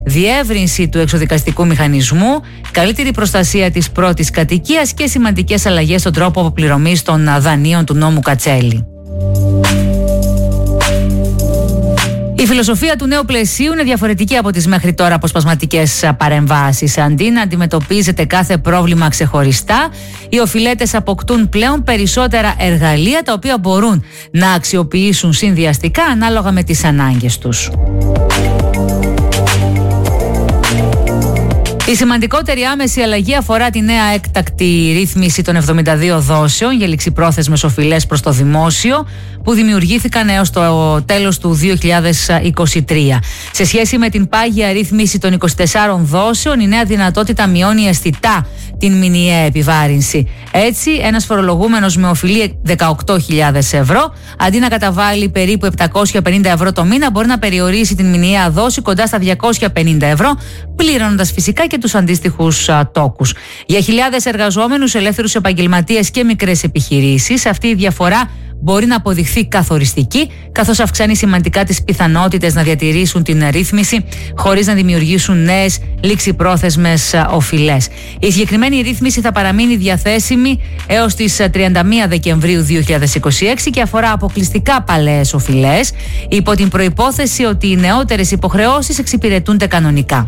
διεύρυνση του εξοδικαστικού μηχανισμού, καλύτερη προστασία της πρώτης κατοικίας και σημαντικές αλλαγές στον τρόπο αποπληρωμής των δανείων του νόμου Κατσέλη. Η φιλοσοφία του νέου πλαισίου είναι διαφορετική από τις μέχρι τώρα αποσπασματικές παρεμβάσεις. Αντί να αντιμετωπίζεται κάθε πρόβλημα ξεχωριστά, οι οφειλέτες αποκτούν πλέον περισσότερα εργαλεία τα οποία μπορούν να αξιοποιήσουν συνδυαστικά ανάλογα με τις ανάγκες τους. Η σημαντικότερη άμεση αλλαγή αφορά τη νέα έκτακτη ρύθμιση των 72 δόσεων για ληξιπρόθεσμες οφειλές προς το δημόσιο που δημιουργήθηκαν έως το τέλος του 2023. Σε σχέση με την πάγια ρύθμιση των 24 δόσεων, η νέα δυνατότητα μειώνει αισθητά την μηνιαία επιβάρυνση. Έτσι, ένας φορολογούμενος με οφειλή 18.000 ευρώ, αντί να καταβάλει περίπου 750 ευρώ το μήνα, μπορεί να περιορίσει την μηνιαία δόση κοντά στα 250 ευρώ, πληρώνοντας φυσικά και τους αντίστοιχους τόκους. Για χιλιάδες εργαζόμενους, ελεύθερους επαγγελματίες και μικρές επιχειρήσεις, αυτή η διαφορά μπορεί να αποδειχθεί καθοριστική, καθώς αυξάνει σημαντικά τις πιθανότητες να διατηρήσουν την ρύθμιση χωρίς να δημιουργήσουν νέες ληξιπρόθεσμες οφειλές. Η συγκεκριμένη ρύθμιση θα παραμείνει διαθέσιμη έως τις 31 Δεκεμβρίου 2026 και αφορά αποκλειστικά παλαιές οφειλές, υπό την προϋπόθεση ότι οι νεότερες υποχρεώσεις εξυπηρετούνται κανονικά.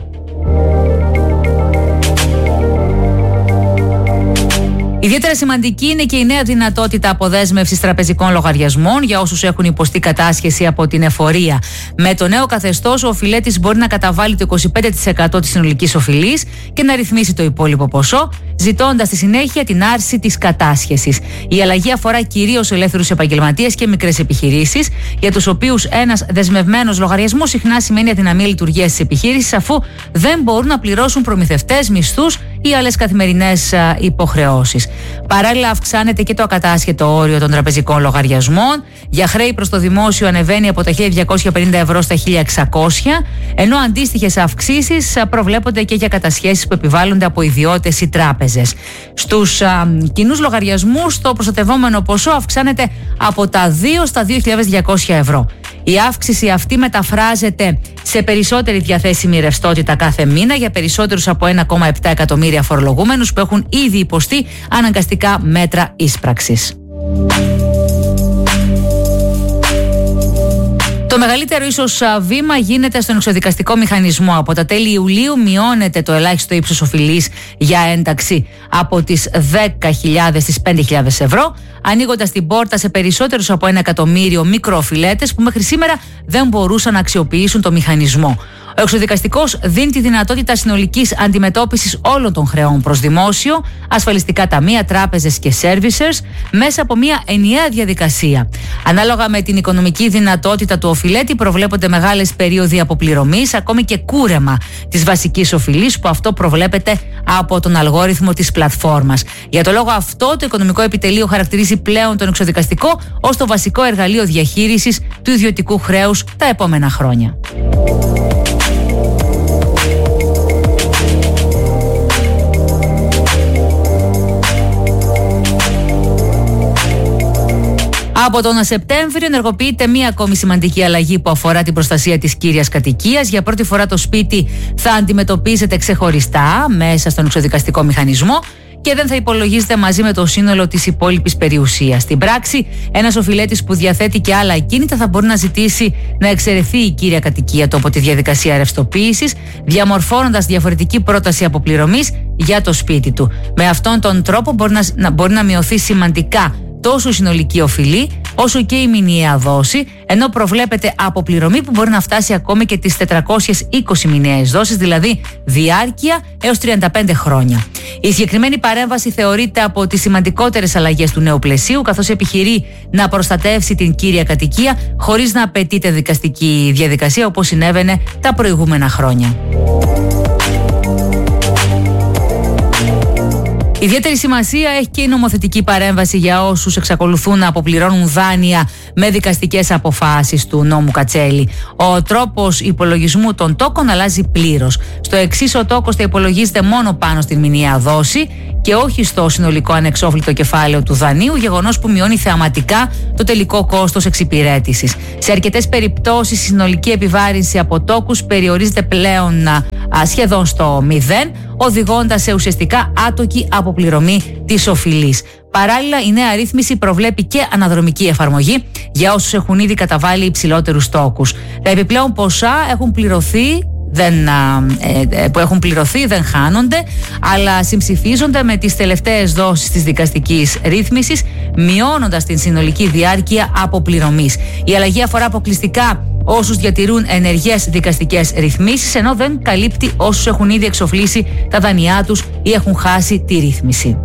Ιδιαίτερα σημαντική είναι και η νέα δυνατότητα αποδέσμευσης τραπεζικών λογαριασμών για όσους έχουν υποστεί κατάσχεση από την εφορία. Με το νέο καθεστώς, ο οφειλέτης μπορεί να καταβάλει το 25% της συνολικής οφειλής και να ρυθμίσει το υπόλοιπο ποσό, ζητώντας στη συνέχεια την άρση της κατάσχεσης. Η αλλαγή αφορά κυρίως ελεύθερους επαγγελματίες και μικρές επιχειρήσεις, για τους οποίους ένας δεσμευμένος λογαριασμός συχνά σημαίνει αδυναμία λειτουργίας της επιχείρησης, αφού δεν μπορούν να πληρώσουν προμηθευτές, μισθούς ή άλλες καθημερινές υποχρεώσεις. Παράλληλα, αυξάνεται και το ακατάσχετο όριο των τραπεζικών λογαριασμών. Για χρέη προς το δημόσιο ανεβαίνει από τα 1.250 ευρώ στα 1.600, ενώ αντίστοιχες αυξήσεις προβλέπονται και για κατασχέσεις που επιβάλλονται από ιδιώτες ή τράπεζες. Στους κοινούς λογαριασμούς, το προστατευόμενο ποσό αυξάνεται από τα 2 στα 2.200 ευρώ. Η αύξηση αυτή μεταφράζεται σε περισσότερη διαθέσιμη ρευστότητα κάθε μήνα για περισσότερους από 1,7 εκατομμύρια φορολογούμενους που έχουν ήδη υποστεί αναγκαστικά μέτρα ίσπραξης. Το μεγαλύτερο ίσως βήμα γίνεται στον εξοδικαστικό μηχανισμό. Από τα τέλη Ιουλίου μειώνεται το ελάχιστο ύψος οφειλής για ένταξη από τις 10.000 στις 5.000 ευρώ, ανοίγοντας την πόρτα σε περισσότερους από 1 εκατομμύριο μικροοφειλέτες που μέχρι σήμερα δεν μπορούσαν να αξιοποιήσουν το μηχανισμό. Ο εξοδικαστικός δίνει τη δυνατότητα συνολικής αντιμετώπισης όλων των χρεών προς δημόσιο, ασφαλιστικά ταμεία, τράπεζες και servicers μέσα από μια ενιαία διαδικασία. Ανάλογα με την οικονομική δυνατότητα του οφειλέτη, προβλέπονται μεγάλες περίοδοι αποπληρωμής, ακόμη και κούρεμα της βασικής οφειλής, που αυτό προβλέπεται από τον αλγόριθμο της πλατφόρμας. Για το λόγο αυτό, το Οικονομικό Επιτελείο χαρακτηρίζει πλέον τον εξοδικαστικό ως το βασικό εργαλείο διαχείρισης του ιδιωτικού χρέους τα επόμενα χρόνια. Από τον Σεπτέμβριο ενεργοποιείται μία ακόμη σημαντική αλλαγή που αφορά την προστασία της κύριας κατοικίας. Για πρώτη φορά το σπίτι θα αντιμετωπίζεται ξεχωριστά μέσα στον εξοδικαστικό μηχανισμό και δεν θα υπολογίζεται μαζί με το σύνολο της υπόλοιπης περιουσίας. Στην πράξη, ένας οφειλέτης που διαθέτει και άλλα ακίνητα θα μπορεί να ζητήσει να εξαιρεθεί η κύρια κατοικία του από τη διαδικασία ρευστοποίησης, διαμορφώνοντας διαφορετική πρόταση αποπληρωμής για το σπίτι του. Με αυτόν τον τρόπο μπορεί να μειωθεί σημαντικά τόσο η συνολική οφειλή όσο και η μηνιαία δόση, ενώ προβλέπεται αποπληρωμή που μπορεί να φτάσει ακόμη και τις 420 μηνιαίες δόσεις, δηλαδή διάρκεια έως 35 χρόνια. Η συγκεκριμένη παρέμβαση θεωρείται από τις σημαντικότερες αλλαγές του νέου πλαισίου, καθώς επιχειρεί να προστατεύσει την κύρια κατοικία χωρίς να απαιτείται δικαστική διαδικασία όπως συνέβαινε τα προηγούμενα χρόνια. Ιδιαίτερη σημασία έχει και η νομοθετική παρέμβαση για όσους εξακολουθούν να αποπληρώνουν δάνεια με δικαστικές αποφάσεις του νόμου Κατσέλη. Ο τρόπος υπολογισμού των τόκων αλλάζει πλήρως. Στο εξής, ο τόκος θα υπολογίζεται μόνο πάνω στην μηνιαία δόση και όχι στο συνολικό ανεξόφλητο κεφάλαιο του δανείου, γεγονός που μειώνει θεαματικά το τελικό κόστος εξυπηρέτησης. Σε αρκετές περιπτώσεις η συνολική επιβάρυνση από τόκους περιορίζεται πλέον σχεδόν στο 0, οδηγώντας σε ουσιαστικά άτοκη αποπληρωμή της οφειλής. Παράλληλα, η νέα ρύθμιση προβλέπει και αναδρομική εφαρμογή για όσους έχουν ήδη καταβάλει υψηλότερους τόκους. Τα επιπλέον ποσά που έχουν πληρωθεί δεν χάνονται, αλλά συμψηφίζονται με τις τελευταίες δόσεις της δικαστικής ρύθμισης, μειώνοντας την συνολική διάρκεια αποπληρωμής. Η αλλαγή αφορά αποκλειστικά όσους διατηρούν ενεργές δικαστικές ρυθμίσεις, ενώ δεν καλύπτει όσους έχουν ήδη εξοφλήσει τα δάνειά τους ή έχουν χάσει τη ρύθμιση.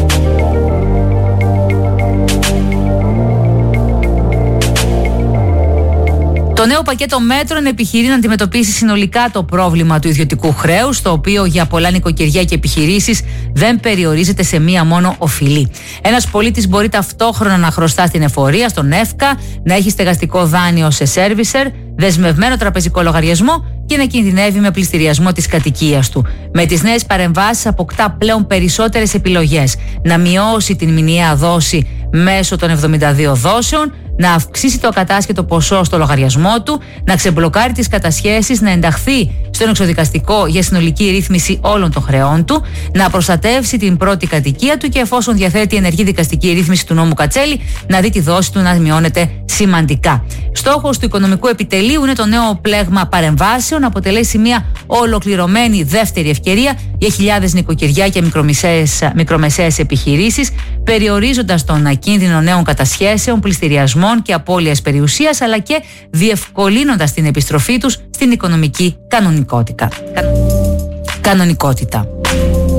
Το νέο πακέτο μέτρων επιχειρεί να αντιμετωπίσει συνολικά το πρόβλημα του ιδιωτικού χρέους, το οποίο για πολλά νοικοκυριά και επιχειρήσεις δεν περιορίζεται σε μία μόνο οφειλή. Ένας πολίτης μπορεί ταυτόχρονα να χρωστά στην εφορία, στον ΕΦΚΑ, να έχει στεγαστικό δάνειο σε σέρβισερ, δεσμευμένο τραπεζικό λογαριασμό και να κινδυνεύει με πληστηριασμό της κατοικίας του. Με τις νέες παρεμβάσεις αποκτά πλέον περισσότερες επιλογές. Να μειώσει την μηνιαία δόση μέσω των 72 δόσεων, να αυξήσει το ακατάσχετο ποσό στο λογαριασμό του, να ξεμπλοκάρει τις κατασχέσεις, να ενταχθεί στον εξοδικαστικό για συνολική ρύθμιση όλων των χρεών του, να προστατεύσει την πρώτη κατοικία του και εφόσον διαθέτει ενεργή δικαστική ρύθμιση του νόμου Κατσέλη, να δει τη δόση του να μειώνεται σημαντικά. Στόχος του οικονομικού επιτελείου είναι το νέο πλέγμα παρεμβάσεων να αποτελέσει μια ολοκληρωμένη δεύτερη ευκαιρία για χιλιάδες νοικοκυριά και μικρομεσαίες επιχειρήσεις, περιορίζοντας τον κίνδυνο νέων κατασχέσεων, πληστηριασμών και απώλειας περιουσίας, αλλά και διευκολύνοντας την επιστροφή τους στην οικονομική κανονικότητα.